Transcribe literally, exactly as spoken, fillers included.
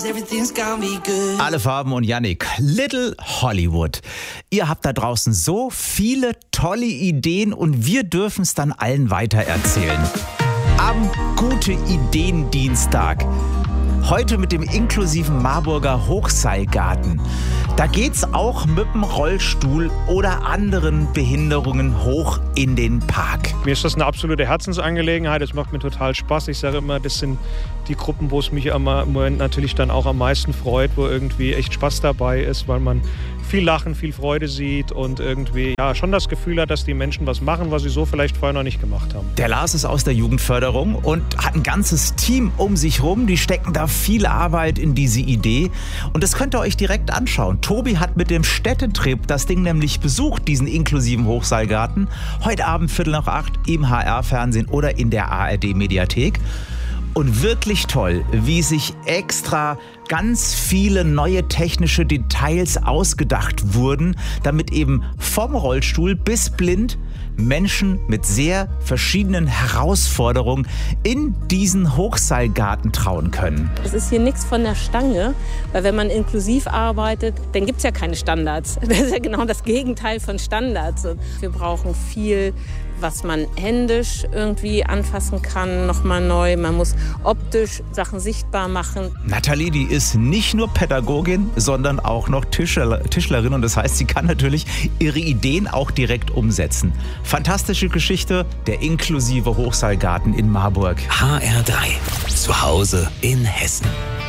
Alle Farben und Yannick, Little Hollywood. Ihr habt da draußen so viele tolle Ideen und wir dürfen es dann allen weitererzählen. Am Gute Ideen Dienstag. Heute mit dem inklusiven Marburger Hochseilgarten. Da geht's auch mit dem Rollstuhl oder anderen Behinderungen hoch in den Park. Mir ist das eine absolute Herzensangelegenheit. Es macht mir total Spaß. Ich sage immer, das sind die Gruppen, wo es mich im Moment natürlich dann auch am meisten freut, wo irgendwie echt Spaß dabei ist, weil man viel Lachen, viel Freude sieht und irgendwie ja schon das Gefühl hat, dass die Menschen was machen, was sie so vielleicht vorher noch nicht gemacht haben. Der Lars ist aus der Jugendförderung und hat ein ganzes Team um sich rum. Die stecken da viel Arbeit in diese Idee. Und das könnt ihr euch direkt anschauen. Tobi hat mit dem Städtetrip das Ding nämlich besucht, diesen inklusiven Hochseilgarten. Heute Abend Viertel nach acht im H R-Fernsehen oder in der A R D-Mediathek. Und wirklich toll, wie sich extra ganz viele neue technische Details ausgedacht wurden, damit eben vom Rollstuhl bis blind Menschen mit sehr verschiedenen Herausforderungen in diesen Hochseilgarten trauen können. Es ist hier nichts von der Stange, weil wenn man inklusiv arbeitet, dann gibt es ja keine Standards. Das ist ja genau das Gegenteil von Standards. Wir brauchen viel, was man händisch irgendwie anfassen kann, nochmal neu. Man muss optisch Sachen sichtbar machen. Nathalie, die ist nicht nur Pädagogin, sondern auch noch Tischler, Tischlerin. Und das heißt, sie kann natürlich ihre Ideen auch direkt umsetzen. Fantastische Geschichte, der inklusive Hochseilgarten in Marburg. H R drei. Zu Hause in Hessen.